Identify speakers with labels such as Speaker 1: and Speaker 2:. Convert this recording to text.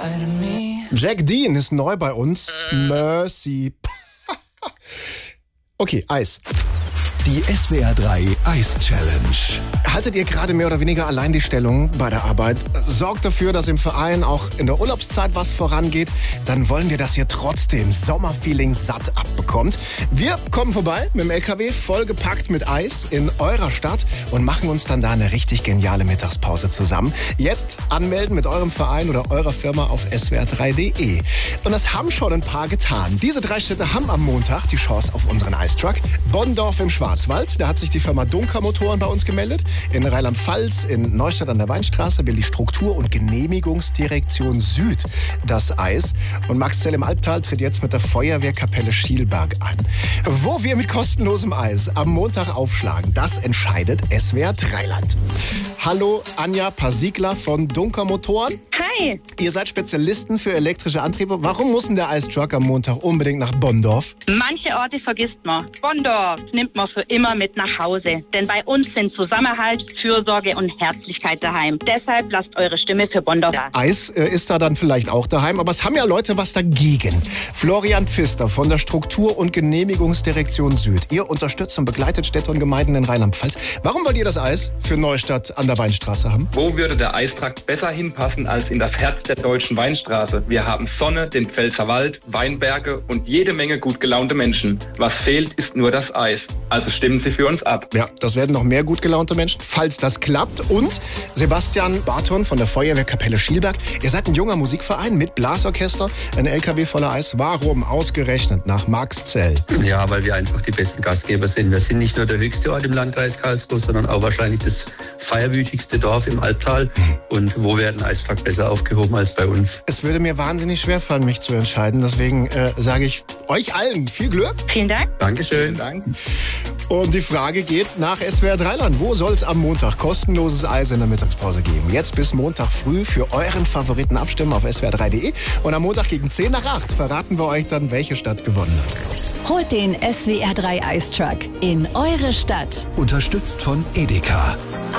Speaker 1: Jack Dean ist neu bei uns. Mercy. Okay, Eis.
Speaker 2: Die SWR 3 Eis Challenge.
Speaker 1: Haltet ihr gerade mehr oder weniger allein die Stellung bei der Arbeit? Sorgt dafür, dass im Verein auch in der Urlaubszeit was vorangeht. Dann wollen wir, dass ihr trotzdem Sommerfeeling satt abbekommt. Wir kommen vorbei mit dem LKW, vollgepackt mit Eis in eurer Stadt und machen uns dann da eine richtig geniale Mittagspause zusammen. Jetzt anmelden mit eurem Verein oder eurer Firma auf swr3.de. Und das haben schon ein paar getan. Diese 3 Städte haben am Montag die Chance auf unseren Eistruck. Bonndorf im Schwarzwald, da hat sich die Firma Dunker Motoren bei uns gemeldet. In Rheinland-Pfalz, in Neustadt an der Weinstraße, will die Struktur- und Genehmigungsdirektion Süd das Eis. Und Max Zell im Albtal tritt jetzt mit der Feuerwehrkapelle Schielberg an. Wo wir mit kostenlosem Eis am Montag aufschlagen, das entscheidet SWR 3 Land. Hallo Anja Pasigler von Dunker Motoren.
Speaker 3: Hi.
Speaker 1: Ihr seid Spezialisten für elektrische Antriebe. Warum muss denn der Eistruck am Montag unbedingt nach Bonndorf?
Speaker 3: Manche Orte vergisst man. Bonndorf nimmt man für immer mit nach Hause. Denn bei uns sind Zusammenhalt, Fürsorge und Herzlichkeit daheim. Deshalb lasst eure Stimme für Bonndorf da.
Speaker 1: Eis ist da dann vielleicht auch daheim, aber es haben ja Leute was dagegen. Florian Pfister von der Struktur- und Genehmigungsdirektion Süd. Ihr unterstützt und begleitet Städte und Gemeinden in Rheinland-Pfalz. Warum wollt ihr das Eis für Neustadt an der Weinstraße haben?
Speaker 4: Wo würde der Eistruck besser hinpassen als in das Herz der deutschen Weinstraße? Wir haben Sonne, den Pfälzerwald, Weinberge und jede Menge gut gelaunte Menschen. Was fehlt, ist nur das Eis. Also stimmen Sie für uns ab.
Speaker 1: Ja, das werden noch mehr gut gelaunte Menschen, falls das klappt. Und Sebastian Barton von der Feuerwehrkapelle Schielberg. Ihr seid ein junger Musikverein mit Blasorchester, ein LKW voller Eis. Warum ausgerechnet nach Max Zell?
Speaker 5: Ja, weil wir einfach die besten Gastgeber sind. Wir sind nicht nur der höchste Ort im Landkreis Karlsruhe, sondern auch wahrscheinlich das feierwütigste Dorf im Albtal. Und wo wäre ein Eistruck besser aufgehoben als bei uns?
Speaker 1: Es würde mir wahnsinnig schwerfallen, mich zu entscheiden. Deswegen sage ich euch allen viel Glück.
Speaker 3: Vielen Dank.
Speaker 5: Dankeschön.
Speaker 4: Dank.
Speaker 1: Und die Frage geht nach SWR 3 Land. Wo soll es am Montag kostenloses Eis in der Mittagspause geben? Jetzt bis Montag früh für euren Favoriten abstimmen auf swr3.de. Und am Montag gegen 10 nach 8 verraten wir euch dann, welche Stadt gewonnen hat.
Speaker 6: Holt den SWR 3 Eistruck in eure Stadt.
Speaker 2: Unterstützt von Edeka.